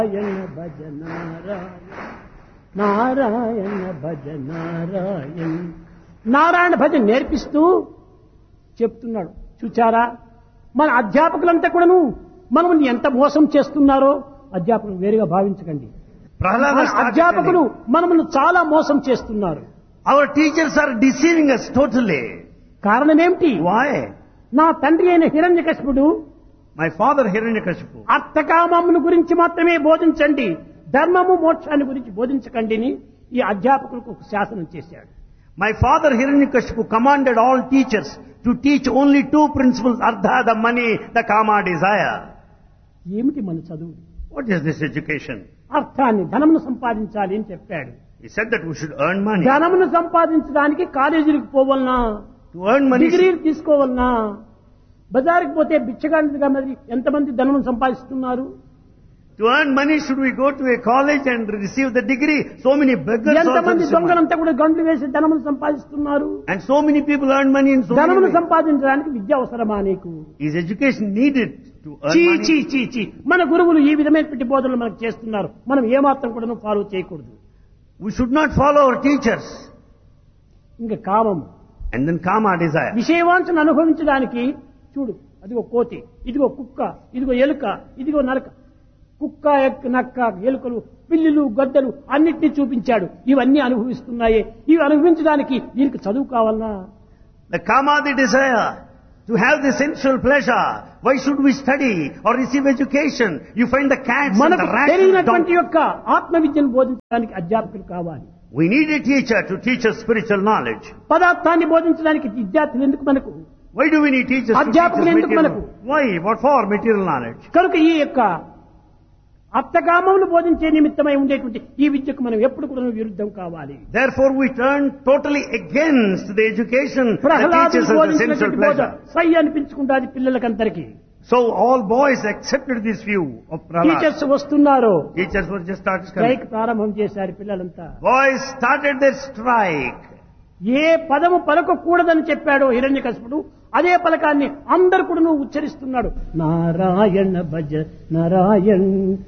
భజ నారాయణ నారాయణ భజ నారాయణ. నారాయణ భజ నేర్పిస్తూ చెప్తున్నాడు. చూచారా, మన అధ్యాపకులంతా కూడాను మనల్ని ఎంత మోసం చేస్తున్నారో అధ్యాపకులు వేరుగా భావించకండి. అధ్యాపకులు మనల్ని చాలా మోసం చేస్తున్నారు. Our teachers are deceiving us totally. కారణం ఏమిటి? Why? నా తండ్రి అయిన హిరణ్యకశిపుడు My father Hiranyakashipu. అర్థకామమును గురించి మాత్రమే బోధించండి, ధర్మము మోక్షాన్ని గురించి బోధించకండి అని ఈ అధ్యాపకులకు ఒక శాసనం చేశాడు. My father Hiranyakashipu commanded all teachers to teach only two principles: Ardha, the money, the Kama, desire. ఏమిటి మన చదువు? What is this education? అర్థాన్ని, ధనమును సంపాదించాలి అని చెప్పాడు. He said that we should earn money. ధనమును సంపాదించడానికి కాలేజీలకు పోవాలనా, To earn money, డిగ్రీలు తీసుకోవాలనా, బజారుకి పోతే బిచ్చగాడిగా మరి ఎంతమంది ధనమును సంపాదిస్తున్నారు? to earn money, should we go to a college and receive the degree? So many beggars also ఎంతమంది receive money. దొంగలంతా కూడా గంటలు వేసి ధనమును సంపాదిస్తున్నారు. And so many people earn money in so many ధనమును ways. సంపాదించడానికి విద్య అవసరమా నీకు? Is education needed to earn చీ money? చీ చీ చీ, మన గురువులు ఈ విధమైనటువంటి బోధనలు మనకు చేస్తున్నారు. మనం ఏమాత్రం కూడా ఫాలో చేయకూడదు. We should not follow our teachers. ఇంకా కామము, And then Kama, desire. విషయవాంఛను అనుభవించడానికి చూడు, అదిగో కోతి, ఇదిగో కుక్క, ఇదిగో ఎలుక, ఇదిగో నరక. కుక్క, నక్క, ఎలుకలు, పిల్లులు, గద్దలు అన్నిటినీ చూపించాడు. ఇవన్నీ అనుభవిస్తున్నాయే, ఇవి అనుభవించడానికి దీనికి చదువు కావాలనా? The Kama, the desire. To have the sensual pleasure, why should we study or receive education? You find the cats and మనకు the rats. తెలియనటువంటి యొక్క ఆత్మ విద్యను బోధించడానికి అధ్యాపకులు కావాలి. We need a teacher to teach us spiritual knowledge. పదార్థాన్ని బోధించడానికి విద్యార్థులు ఎందుకు మనకు? Why do we need teachers to teach us అధ్యాపకులు ఎందుకు material? మనకు? Why? What for? Material knowledge. కనుక ఈ యొక్క అర్థకామమును బోధించే నిమిత్తమై ఉండేటువంటి ఈ విద్యకు మనం ఎప్పుడు కూడా విరుద్ధం కావాలి. Therefore we turn totally against the education that ప్రహ్లాదుడు teaches us the sensual బోధించినటువంటి బోధ pleasure. Sye అనిపించుకుంటాది పిల్లలకందరికీ. So all boys accepted this view of Prahlad. Teachers వస్తున్నారు, Teachers were just started coming. Strike ప్రారంభం చేశారు పిల్లలంతా. Boys started their strike. ఏ పదము పలకకూడదని చెప్పాడో హిరణ్యకశిపుడు, అదే పలకాన్ని అందరు కూడా నువ్వు ఉచ్చరిస్తున్నాడు. నారాయణ భజ నారాయణ్,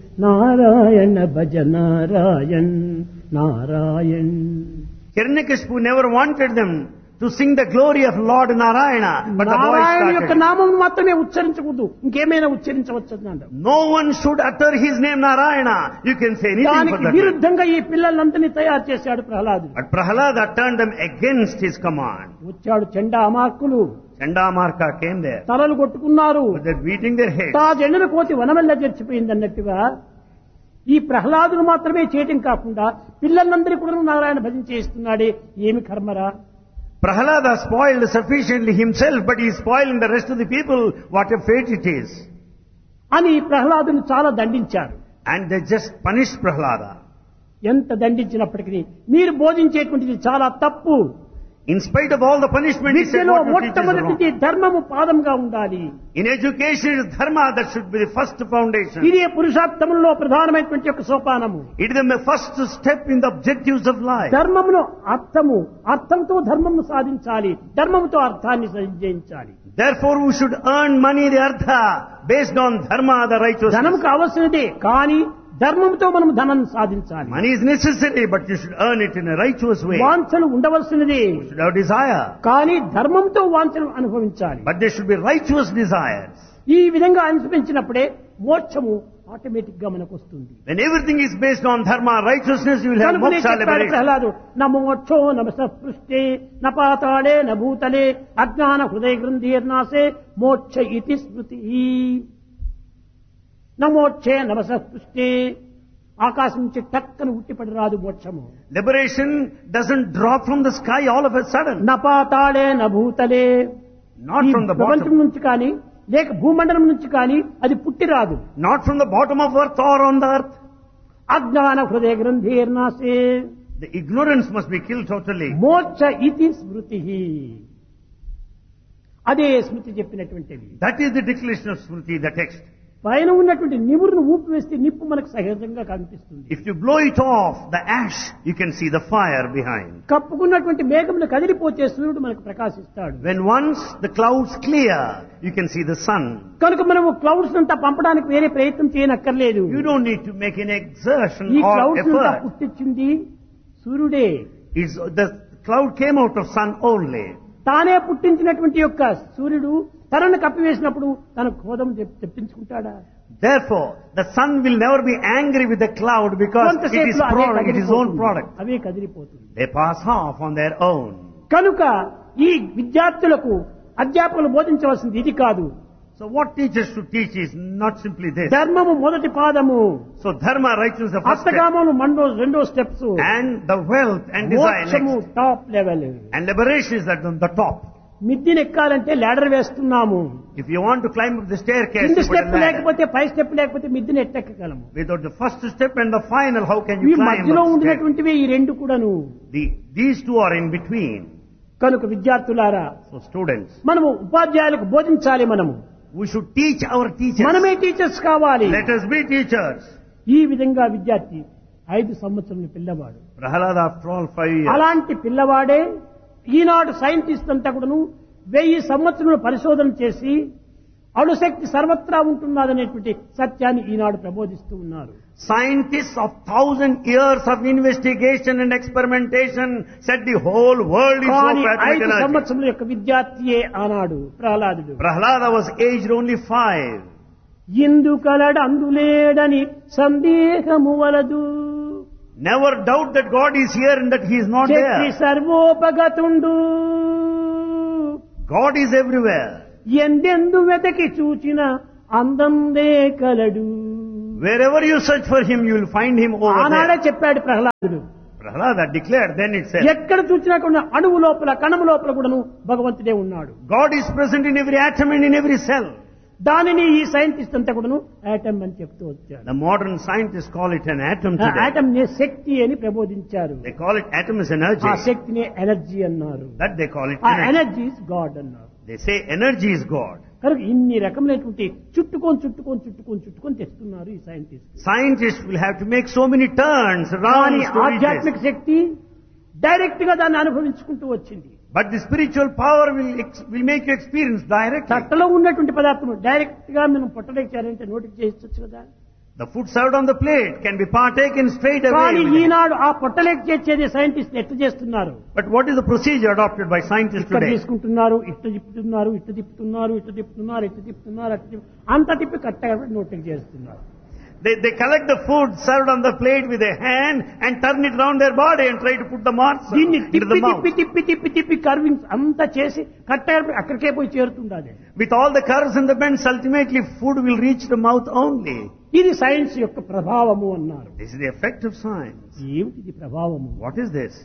నారాయణ భజ Narayan, Narayan. Hiranyakashipu never wanted them to sing the glory of Lord Narayana, but the boys Narayana యొక్క started. నామం మాత్రమే ఉచ్చరించకూడదు, ఇంకేమైనా ఉచ్చరించవచ్చు అన్నాడు. No one should utter his name Narayana. You can say anything for దానికి that. విరుద్ధంగా ఈ పిల్లలందరినీ తయారు చేశాడు ప్రహ్లాదుడు. But Prahlada turned them against his command. వచ్చాడు చెండా అమార్కులు, Chandamarka came there. తలలు కొట్టుకున్నారు. But they're beating their heads. తా జెండను కోతి వనమెల్ల చచ్చిపోయింది అన్నట్టుగా ఈ ప్రహ్లాదును మాత్రమే చేయటం కాకుండా పిల్లలందరూ కూడా నారాయణ భజన చేస్తున్నాడే, ఏమి కర్మరా? Prahlada spoiled sufficiently himself, but he is spoiling the rest of the people. What a fate it is. అని ప్రహ్లాదును చాలా దండించారు. And they just punished Prahlada. ఎంత దండించినప్పటికీ మీరు బోధించేటువంటిది చాలా తప్పు. In spite of all the punishment, he said విద్యలో what you teach is మొట్టమొదటిది wrong. ధర్మము పాదంగా ఉండాలి. In education, it is dharma that should be the first foundation. ఇదే పురుషార్థములో ప్రధానమైనటువంటి ఒక సోపానము. It is the first step in the objectives of life. ధర్మమును అర్థము, అర్థంతో ధర్మమును సాధించాలి, ధర్మముతో అర్థాన్ని జయించాలి. Therefore, we should earn money, the artha, based on dharma, the righteousness. ధనము కావలసినదే, కానీ ధర్మంతో మనం ధనం సాధించాలి. Money is necessary, but you should earn it in a righteous way. You వాంఛలు ఉండవలసినదే, should have desire, కానీ ధర్మంతో వాంఛలు అనుభవించాలి. but there should be righteous desires. ఈ విధంగా అనుసరించినప్పుడే మోక్షము ఆటోమేటిక్ గా మనకు వస్తుంది. When everything is based on dharma, righteousness, you will have కనుకనే moksha, చెప్పాడు liberation. ప్రహ్లాదు, న మోక్షో నమస పృష్టే న పాతాళే న భూతలే అజ్ఞాన హృదయ గ్రంథీర్నాశే మోక్ష ఇతి స్మృతి. నమోక్షే నమస పృష్టే, ఆకాశం నుంచి టక్కన ఉట్టిపడి రాదు మోక్షము. Liberation doesn't drop from the sky all of a sudden. న పాతాళే న భూతలే, Not ఈ from the ప్రపంచం bottom. నుంచి కానీ లేక భూమండలం నుంచి కానీ అది పుట్టి రాదు. Not from the bottom of earth or on the earth. అజ్ఞాన హృదయ గ్రంథీర్నాశే The ignorance must be killed totally. మోక్ష ఇతి స్మృతి. అదే స్మృతి చెప్పినటువంటిది. That is the declaration of Smriti, the text. పైన ఉన్నటువంటి నిమురును ఊపి వేస్తే నిప్పు మనకు సహజంగా కనిపిస్తుంది. If you blow it off, the ash, you can see the fire behind. కప్పుకున్నటువంటి మేఘములు కదిలిపోతే సూర్యుడు మనకు ప్రకాశిస్తాడు. When once the clouds clear, you can see the sun. కనుక మనము క్లౌడ్స్ అంతా పంపడానికి వేరే ప్రయత్నం చేయనక్కర్లేదు. You don't need to make any exertion ఈ or క్లౌడ్స్ అంతా effort. పుట్టించింది సూర్యుడే. The cloud came out of sun only. తానే పుట్టించినటువంటి యొక్క సూర్యుడు తనను కప్పివేసినప్పుడు తన క్రోధం తెప్పించుకుంటాడా? Therefore, the sun will never be angry with the cloud because it is his own product. Away కదిలిపోతుంది. They pass off on their own. కనుక ఈ విద్యార్థులకు అధ్యాపకులు బోధించవలసింది ఇది కాదు. So what teachers should teach is not simply this. ధర్మము మొదటి పాదము, So dharma, righteousness is the first step. అర్థకామము రెండో steps, And the wealth and desire మోక్షము next. Top level. And liberation is at the top. మిద్దిని ఎక్కాలంటే ladder వేస్తున్నాము. If you want to climb up the staircase, కింది you put step a ladder. లేకపోతే పై step లేకపోతే మిద్దిని ఎట్టెక్కగలము. Without the first step and the final, how can ఈ you climb మధ్యలో up the stair? ఉండినటువంటివి ఈ రెండు కూడాను. These two are in between. కనుక విద్యార్థులారా, So students, మనము ఉపాధ్యాయులకు బోధించాలి. మనము we should teach our teachers. మనమే టీచర్స్ కావాలి. Let us be teachers. ఈ విధంగా విద్యార్థి 5 సంవత్సరాల పిల్లవాడు. Prahalada, after all, 5 years. అలాంటి పిల్లవాడే ఈనాడు సైంటిస్ట్ అంతా కూడాను 1000 సంవత్సరాలు పరిశోధన చేసి అణుశక్తి సర్వత్రా ఉంటున్నదనేటువంటి సత్యాన్ని ఈనాడు ప్రబోధిస్తూ ఉన్నారు. Scientists of 1000 years of investigation and experimentation said the whole world is so కానీ atomic 5 energy. సంవత్సరాల యొక్క విద్యార్థియే ఆనాడు ప్రహ్లాదుడు. Prahalada was aged only 5. ఇందు కలడు అందులేడని సందేహము వలదు, Never doubt that God is here and that He is not Shakti there. సర్వోపగతుండు, God is everywhere. ఎందెందు వెతకి చూచిన అందందే కలడు. Wherever you search for Him, you will find Him over ఆనాడే there. చెప్పాడు ప్రహ్లాదుడు. Prahalada declared then itself. ఎక్కడ చూసినా కూడా అణువు లోపల కణము లోపల కూడాను భగవంతుడే ఉన్నాడు. God is present in every atom and in every cell. దానిని ఈ సైంటిస్ట్ అంతా కూడాను ఆటమ్ అని చెప్తూ వచ్చాడు. The modern scientists call it an atom ఆ today. ఆటమ్ నే శక్తి అని ప్రబోధించారు. They call it atom is energy. ఆ శక్తిని ఎనర్జీ అన్నారు. That they call it ఆ energy. ఎనర్జీ ఇస్ గాడ్ అన్నారు. They say energy is God. కనుక ఇన్ని రకమైనటువంటి చుట్టుకొని తెస్తున్నారు ఈ scientist. Scientists will have to make so many turns కానీ around to reach ఆధ్యాత్మిక this. శక్తి డైరెక్ట్ గా దాన్ని అనుభవించుకుంటూ వచ్చింది. But the spiritual power will make you experience directly. తట్టలో ఉన్నటువంటి పదార్థం డైరెక్ట్ గా మనం పొట్టలేచారంటే నోటికి చేయొచ్చు కదా. The food served on the plate can be partaken straight కానీ away. ఈనాడు ఆ పొట్టలేక చేసేది సైంటిస్ట్ ఎట్లా చేస్తున్నారు? But what is the procedure adopted by scientists ఇక్కడ today? తీసుకుంటున్నారు, ఇట్లా తిప్పుతున్నారు, అంత తిప్పి కరెక్ట్గా నోటికి చేస్తున్నారు. They collect the food served on the plate with a hand and turn it around their body and try to put the morsel దీన్ని into the mouth. తిప్పి కర్వింగ్స్ అంతా చేసి కరెక్ట్గా అక్కడికే పోయి చేరుతుండాలి. With all the curves and the bends, ultimately food will reach the mouth only. ఇది science యొక్క ప్రభావము అన్నారు. This is the effect of science. ఏమిటిది ప్రభావము? What is this?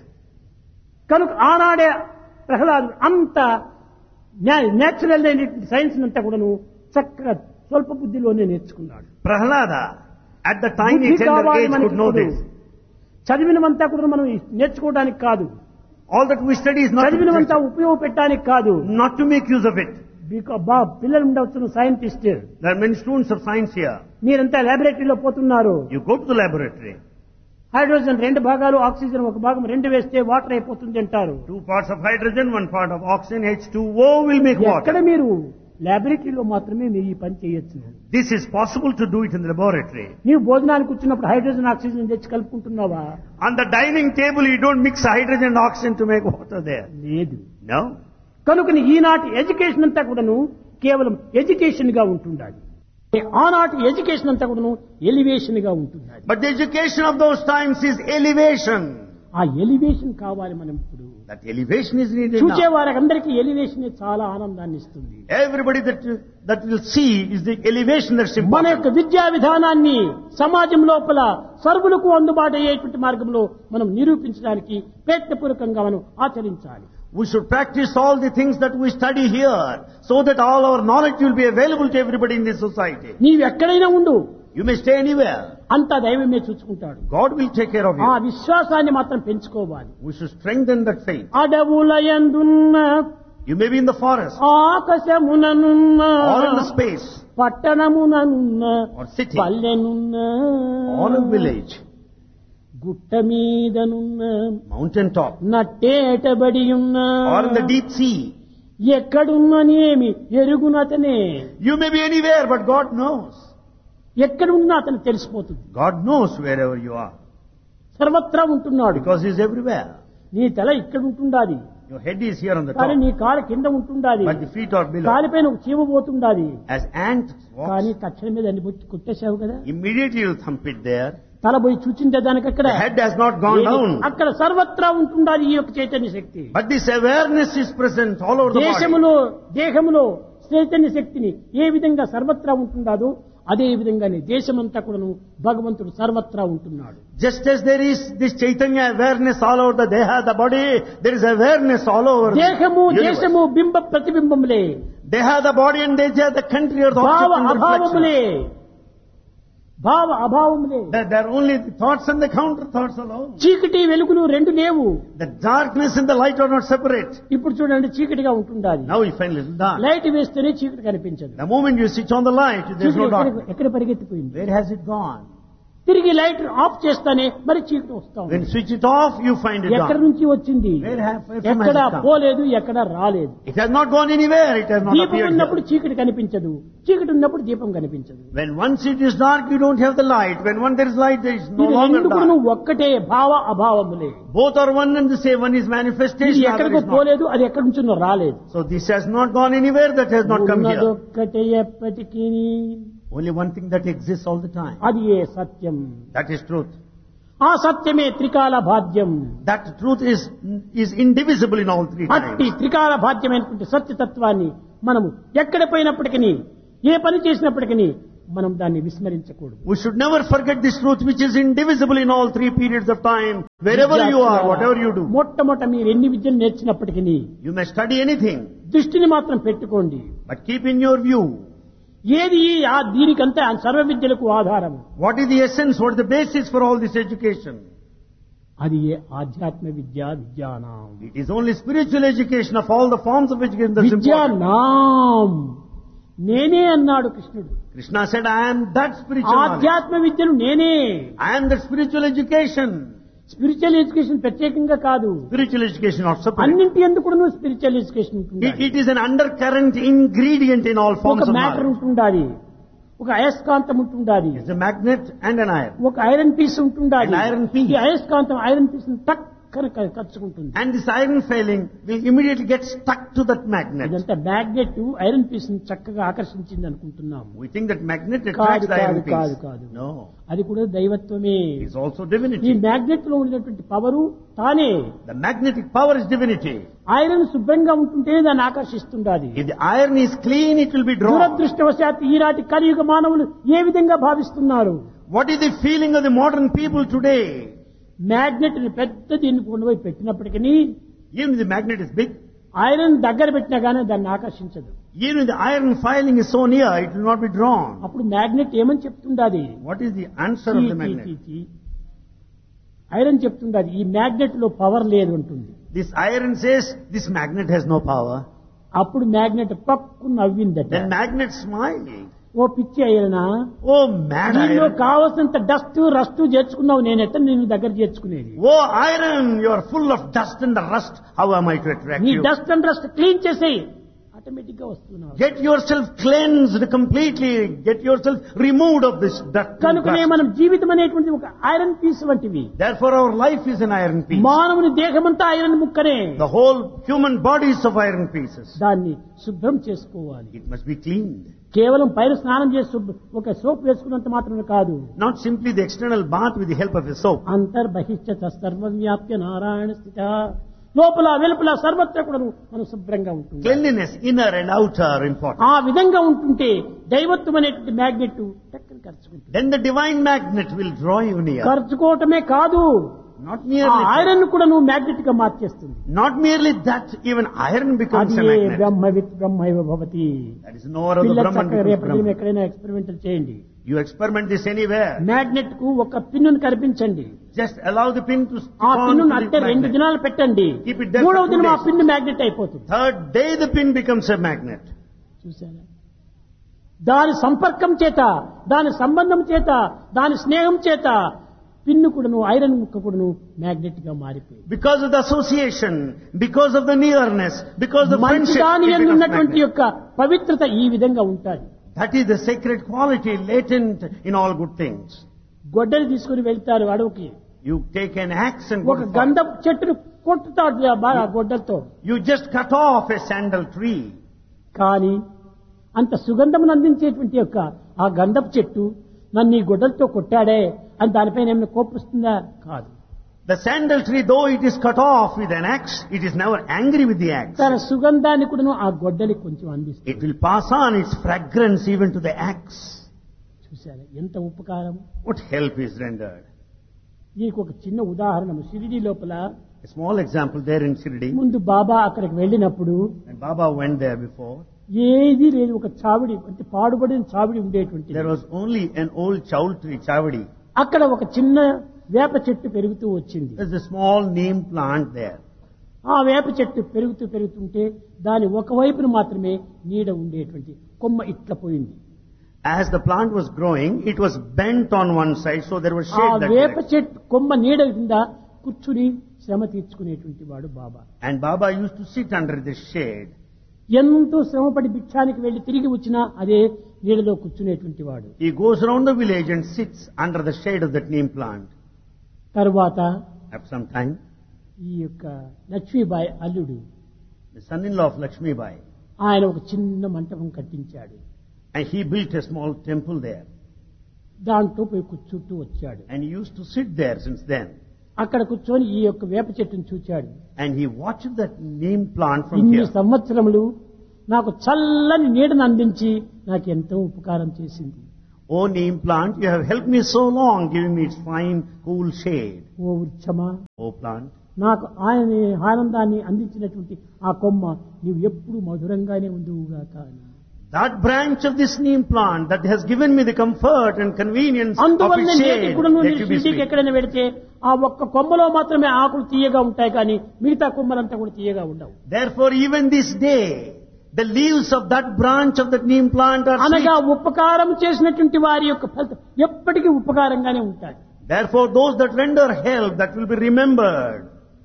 కనుక ఆనాడే ప్రహ్లాదు అంత నేచురల్ అయినటువంటి సైన్స్ అంతా కూడాను చక్కగా స్వల్ప బుద్ధిలోనే నేర్చుకున్నాడు. Prahalada, at the tiny బుద్ధి tender కావాలి age, మనకి could know ఇప్పుడు. this. చదివినమంతా కూడా మనం నేర్చుకోవడానికి కాదు, All that we study is not చదివినమంతా ఉపయోగపెట్టడానికి కాదు. to make use of it. పిల్లలు ఉండవచ్చు scientist, There are many students of science here. మీరంతా లాబొరేటరీలో పోతున్నారు. You go to the laboratory. Hydrogen 2 భాగాలు, ఆక్సిజన్ 1 భాగం, 2 వేస్తే వాటర్ అయిపోతుంది అంటారు. 2 parts of hydrogen, 1 part of oxygen, H2O will make ఎక్కడ water. మీరు లాబొరేటరీలో మాత్రమే మీరు ఈ పని చేయొచ్చు. This is possible to do it in the laboratory. నీవు భోజనానికి వచ్చినప్పుడు హైడ్రోజన్ ఆక్సిజన్ తెచ్చి కలుపుకుంటున్నావా? On the dining table, you don't mix hydrogen and oxygen to make water there. లేదు. No? కనుక ఈనాటి ఎడ్యుకేషన్ అంతా కూడాను కేవలం ఎడ్యుకేషన్ గా ఉంటుండాలి. ఆనాటి ఎడ్యుకేషన్ అంతా కూడాను ఎలివేషన్ గా ఉంటుండాలి. But the education of those times is elevation. ఆ ఎలివేషన్ కావాలి మనం ఇప్పుడు. That elevation is needed చూసే now. వారందరికీ ఎలివేషన్ చాలా ఆనందాన్ని ఇస్తుంది. Everybody that will see is the elevation that's మన important. యొక్క విద్యా విధానాన్ని సమాజం లోపల సర్వులకు అందుబాటు అయ్యేటువంటి మార్గంలో మనం నిరూపించడానికి ప్రయత్నపూర్వకంగా మనం ఆచరించాలి. We should practice all the things that we study here so that all our knowledge will be available to everybody in this society. నీవు ఎక్కడైనా ఉండు, You may stay anywhere. అంతా దైవమే చూసుకుంటాడు. God will take care of ఆ you. విశ్వాసాన్ని మాత్రం పెంచుకోవాలి. We should strengthen that faith. అడవులయందున్న You may be in the forest ఆకాశముననున్న or in the space పట్టణముననున్న or city పల్లెనున్న or a village, గుట్ట మీదనున్న mountain top నట్టేటబడి ఉన్న or in the deep sea. ఎక్కడున్ననేమి ఎరుగునతనే. You may be anywhere, but God knows. ఎక్కడున్నా అతను తెలిసిపోతుంది. God knows wherever you are సర్వత్రా ఉంటున్నాడు. because He is everywhere. నీ తల ఇక్కడ ఉంటుండాది, Your head is here on the కానీ top, నీ కాలు కింద ఉంటుండాది, but the feet are below. కాలిపైన ఒక చీమ పోతుండాది. As ant కానీ walks, కక్షల మీద అన్ని బొచ్చి కొట్టేశావు కదా. immediately you thump it there. తల పోయి చూచిందే దానికి అక్కడ The head has not gone down. అక్కడ సర్వత్రా ఉంటుండాలి ఈ యొక్క చైతన్య శక్తి. But this awareness is present all over the body. దేహములో చైతన్య శక్తిని ఏ విధంగా సర్వత్రా ఉంటుండాదో అదే విధంగానే దేశమంతా కూడాను భగవంతుడు సర్వత్రా ఉంటున్నాడు. Just as there is this Chaitanya awareness all over the Deha, the body, there is awareness all over the దేహము universe. దేశము బింబ ప్రతిబింబములే, Deha, the body, and Deja, the country, or the భావ object and అభావములే, reflection. భావ అభావములే. There are only the thoughts and the counter thoughts alone. చీకటి వెలుగులు రెండు లేవు. The darkness and the light are not separate. ఇప్పుడు చూడండి చీకటిగా ఉంటుండాలి. Now you find little dark. Light వేస్తేనే చీకటి కనిపించదు. The moment you switch on the light, there is no darkness. ఎక్కడ పరిగెత్తిపోయింది. Where has it gone? తిరిగి లైట్ ఆఫ్ చేస్తానే మరి చీకటి వస్తా When you switch it off, you find it ఎక్కడి dark. నుంచి వచ్చింది, Where has ఎక్కడ it come? పోలేదు, ఎక్కడ రాలేదు. It has not gone anywhere. It has not దీపం appeared ఉన్నప్పుడు here. చీకటి కనిపించదు, చీకటి ఉన్నప్పుడు దీపం కనిపించదు. When once it is dark, you don't have the light. When one there is light, there is no ఇది longer రెండు dark. ఒక్కటే, భావ అభావములే. Both are one and the same. One is ఇది manifestation, other ఎక్కడికో is not. పోలేదు, అది ఎక్కడి నుంచో రాలేదు. So this has not gone anywhere. That has not come here. ఉన్నదొక్కటే ఎప్పటికీ, Only one thing that exists all the time. అది ఏ సత్యం. That is truth. ఆ సత్యమే త్రికాల భాద్యం. That truth is indivisible in all three అట్టి times. త్రికాల భాద్యమైనటువంటి సత్యతత్వాన్ని మనము ఎక్కడ పోయినప్పటికీ, ఏ పని చేసినప్పటికీ మనం దాన్ని విస్మరించకూడదు. We should never forget this truth which is indivisible in all three periods of time. Wherever you are, whatever you do. మొట్టమొదట మీరు ఎన్ని విద్యలు నేర్చినప్పటికీ You may study anything, దృష్టిని మాత్రం పెట్టుకోండి. but keep in your view. ఏది ఆ దీనికంతా సర్వ విద్యలకు ఆధారం. What is the essence? What is the basis for all this education? అది ఏ ఆధ్యాత్మ విద్యానాం. It is only spiritual education of all the forms of education that's important. విద్యానాం నేనే అన్నాడు కృష్ణుడు. Krishna said, I am that spiritual knowledge. ఆధ్యాత్మ విద్యను నేనే. I am that spiritual education. Spiritual education ప్రత్యేకంగా కాదు, Spiritual education not separate. అన్నింటి ఎందుకు కూడా స్పిరిచువల్ ఎడ్యుకేషన్ ఉంటుంది. It is an undercurrent ingredient in all forms ఒక of మ్యాటర్ knowledge. ఉంటుండాలి, ఒక అయస్కాంతం ఉంటుండాలి, It's a magnet and an iron. ఒక ఐరన్ పీస్ ఉంటుండాలి. An iron piece. ఈ అయస్కాంతం ఐరన్ పీస్ టక్కన కచ్చుకుంటుంది. And this iron failing will immediately get stuck to that magnet. ఇదంతా మ్యాగ్నెట్ ఐరన్ పీస్ చక్కగా ఆకర్షించింది అనుకుంటున్నాము. We think that magnet కాదు attracts the కాదు iron కాదు piece. కాదు, No. అది కూడా దైవత్వమే. It's also ఈ divinity. మ్యాగ్నెట్ లో ఉన్నటువంటి పవరు తానే. The magnetic power is divinity. Iron శుభ్రంగా ఉంటుంటేనే దాన్ని ఆకర్షిస్తుండాలి. If the iron is clean, it will be drawn. దురదృష్టవశాత్తు ఈనాటి కలియుగ మానవులు ఏ విధంగా భావిస్తున్నారు? What is the feeling of the modern people today? Magnet ని పెద్ద దీన్ని కొండపోయి పెట్టినప్పటికీ Even if the magnet is big, iron దగ్గర పెట్టినా గానీ దాన్ని ఆకర్షించదు. even if the iron filing is so near, it will not be drawn. అప్పుడు మ్యాగ్నెట్ ఏమని చెప్తుండాది? What is the answer of the magnet? Iron చెప్తుండాది ఈ మ్యాగ్నెట్ లో పవర్ లేదు అంటుంది. This iron says this magnet has no power. అప్పుడు magnet పక్కు నవ్విందట. Then magnet smiled. ఓ పిచ్చి ఐరనా, Oh, mad నీలో iron. కావలసినంత డస్ట్ రస్ట్ చేర్చుకున్నావు, నేనెట్ట నిన్ను దగ్గర చేర్చుకునేది? Oh, iron, you are full of dust and the rust. How am I to attract నీ you? Dust and rust clean చేసేయి, automatic గా వస్తున్నావు. Get yourself cleansed completely. Get yourself removed of this dust. and కనుకనే dust. మనం జీవితం అనేటువంటి ఒక iron piece వంటివి. Therefore, our life is an iron piece. మానవుని దేహమంతా iron ముక్కనే. The whole human body is of iron pieces. దాన్ని శుభ్రం చేసుకోవాలి. It must be cleaned. కేవలం పైన స్నానం చేసి ఒక సోప్ వేసుకున్నంత మాత్రమే కాదు. Not simply the external bath with the help of a soap. అంతర్బహిష్ట సర్వవ్యాప్య Narayana స్థిత, లోపల వెలుపల సర్వత్రా కూడా మనం శుభ్రంగా ఉంటుంది. Cleanliness, inner and outer, are important. ఆ విధంగా ఉంటుంటే దైవత్వం అనేటువంటి మ్యాగ్నెట్ టక్కన ఖర్చుకుంటుంది. Then the divine magnet will draw you near. ఖర్చుకోవటమే కాదు, Not ఆ merely ఐరన్ కూడా నువ్వు మ్యాగ్నెట్ గా మార్చేస్తుంది. Not merely that, even iron becomes అది a magnet. Brahma with బ్రహ్మైవ Bhavati. That is no other than పిల్లలు Brahman చక్కగా becomes రేపటి Brahman. ఎక్కడైనా ఎక్స్పెరిమెంటల్ చేయండి. You experiment this anywhere. Magnet కు ఒక పిన్నును కనిపించండి. Just allow the pin to stick ఆ on to పిన్నును the అట్టే 2 magnet. దినాలు పెట్టండి. Keep it there for 3వ 2 దినం ఆ days. పిన్ను మ్యాగ్నెట్ అయిపోతుంది. Third day the pin becomes a magnet. చూసారా? దాని సంపర్కం చేత, దాని సంబంధం చేత, దాని స్నేహం చేత పిన్ను కూడాను, ఐరన్ ముక్క కూడాను మ్యాగ్నెట్ గా మారిపోయింది. Because of the association, because of the nearness, because of the friendship, మంచి it becomes ఉన్నటువంటి magnet. యొక్క పవిత్రత ఈ విధంగా ఉంటుంది. That is the sacred quality latent in all good things. గొడ్డలి తీసుకుని వెళ్తారు అడవికి. You take an axe and go ఒక to forest. గంధపు చెట్టును కొట్టుతాడు బాగా గొడ్డలతో. You just cut off a sandal tree. కానీ అంత సుగంధమును అందించేటువంటి యొక్క ఆ గంధపు చెట్టు నన్ను ఈ గొడ్డలతో కొట్టాడే అని దానిపైన ఏమైనా కోపిస్తుందా? కాదు. The sandal tree, though it is cut off with an axe, it is never angry with the axe. తన సుగంధాన్ని కూడా ఆ గొడ్డలి కొంచెం అందిస్తుంది. It will pass on its fragrance even to the axe. చూశారా ఎంత ఉపకారం? What help is rendered? దీనికి ఒక చిన్న ఉదాహరణ. షిరిడి లోపల A small example there in Shirdi. ముందు బాబా అక్కడికి వెళ్ళినప్పుడు When Baba went there before, ఏది లేదు, ఒక చావిడి అంటే పాడుబడిన చావిడి ఉండేటువంటి. there was only an old chaul tree, chavadi. అక్కడ ఒక చిన్న వేప చెట్టు పెరుగుతూ వచ్చింది. There's a small neem plant there. ఆ వేప చెట్టు పెరుగుతుంటే దాని ఒకవైపున మాత్రమే నీడ ఉండేటువంటి కొమ్మ ఇట్లా పోయింది. As the plant was growing, it was bent on one side, so there was ఆ shade that వేప direction. చెట్టు కొమ్మ నీడ కింద కూర్చుని శ్రమ తీర్చుకునేటువంటి వాడు బాబా. And Baba used to sit under this shade. ఎంతో శ్రమపడి భిక్షానికి వెళ్లి తిరిగి వచ్చినా అదే నీడలో కూర్చునేటువంటి వాడు. He goes around the village and sits under the shade of that neem plant. తరువాత After some time, ఈ యొక్క లక్ష్మీబాయి అల్లుడు the son-in-law of Lakshmi Bai, ఆయన ఒక చిన్న మంటపం కట్టించాడు. and he built a small temple there. దాంట్లో పోయి కూర్చుంటూ వచ్చాడు. And he used to sit there since then. అక్కడ కూర్చొని ఈ యొక్క వేప చెట్టును చూచాడు. And he watched that neem plant from ఇన్ని here. సంవత్సరములు నాకు చల్లని నీడను అందించి నాకు ఎంతో ఉపకారం చేసింది. Oh neem plant, you have helped me so long, giving me its fine, cool shade. Oh వృక్షమా, Oh plant, నాకు ఆయన ఆనందాన్ని అందించినటువంటి ఆ కొమ్మ నీవు ఎప్పుడు మధురంగానే ఉండువుగాక అని. that branch of this neem plant that has given me the comfort and convenience of అందువల్ల its నేటి shade, కూడా నువ్వు let you be షిరిడీకి sweet. ఎక్కడైనా పెడితే ఆ ఒక్క కొమ్మలో మాత్రమే ఆకులు తీయగా ఉంటాయి, కానీ మిగతా కొమ్మలంతా కూడా తీయగా ఉండవు. Therefore, even this day, the leaves of that branch of that neem plant are అనగా sweet. ఉపకారం చేసినటువంటి వారి యొక్క ఫలితం ఎప్పటికీ ఉపకారంగానే ఉంటాయి. Therefore, those that render help, that will be remembered.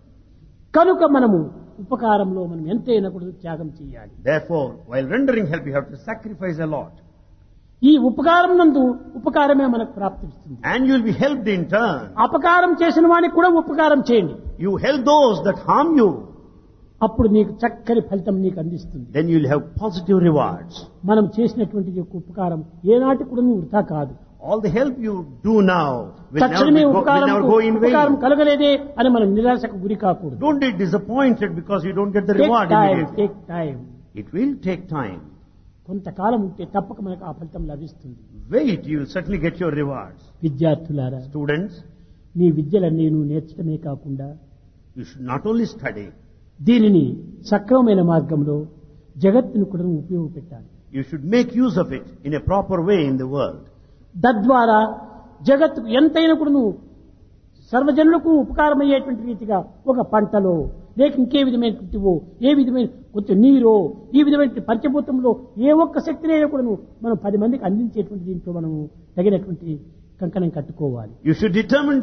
కనుక మనము ఉపకారంలో మనం ఎంతైనా కూడా త్యాగం చేయాలి. Therefore, while rendering help, you have to sacrifice a lot. ఈ ఉపకారం నందు ఉపకారమే మనకు ప్రాప్తిస్తుంది. And you will be helped in turn. అపకారం చేసిన వానికి కూడా ఉపకారం చేయండి, You help those that harm you, అప్పుడు నీకు చక్కని ఫలితం నీకు అందిస్తుంది. then you will have positive rewards. మనం చేసినటువంటి యొక్క ఉపకారం ఏనాటి కూడా వృథా కాదు. All the help you do now will తక్షణమే never go in ఉపకారం vain. కలగలేదే అని మనం నిరాశకు గురి కాకూడదు. Don't be disappointed because you don't get the take reward time, immediately. Take time. It will take time. కొంతకాలం ఉంటే తప్పక మనకు ఆ ఫలితం లభిస్తుంది. Wait, you will certainly get your rewards. విద్యార్థులారా, Students, నీ విద్యలన్నీ నువ్వు నేర్చడమే కాకుండా you should not only study, దీనిని సక్రమమైన మార్గంలో జగత్తును కూడా నువ్వు ఉపయోగపెట్టాలి. you should make use of it in a proper way in the world. తద్వారా జగత్తుకు ఎంతైనా కూడా నువ్వు సర్వజనులకు ఉపకారమయ్యేటువంటి రీతిగా ఒక పంటలో లేక ఇంకే విధమైనటువంటివో ఏ విధమైన కొంచెం నీరో ఈ విధమైన పంచభూతంలో ఏ ఒక్క శక్తినైనా కూడా మనం 10 మందికి అందించేటువంటి దీంట్లో మనము తగినటువంటి కంకణం కట్టుకోవాలి. You should determine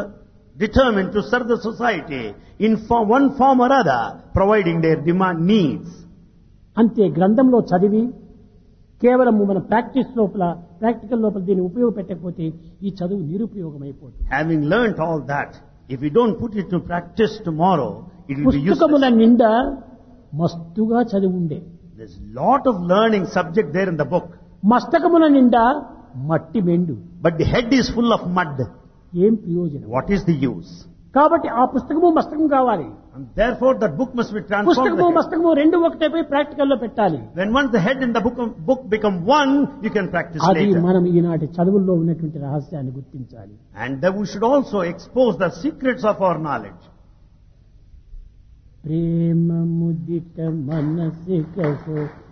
to serve the society in one form or other, providing their demand needs. అంతే. గ్రంథంలో చదివి కేవలం మన ప్రాక్టికల్ లోపల దీన్ని ఉపయోగపెట్టకపోతే ఈ చదువు నిరుపయోగమైపోతుంది. Having learnt all that, if we don't put it to practice tomorrow, it will be పుస్తకముల useless. నిండా మస్తుగా చదివి ఉండే, There's a lot of learning subject there in the book, మస్తకముల నిండా మట్టి మెండు, but the head is full of mud. ఏం ప్రయోజనం? What is the use? కాబట్టి ఆ పుస్తకము మస్తకం కావాలి. And therefore, that book must be transformed. పుస్తకము the head. మస్తకము రెండు ఒకటైపోయి ప్రాక్టికల్లో పెట్టాలి. When once the head and the book become one, you can practice అది later. మనం ఈనాటి చదువుల్లో ఉన్నటువంటి రహస్యాన్ని గుర్తించాలి. And that we should also expose the secrets of our knowledge. Prema ముదిత మనసికసో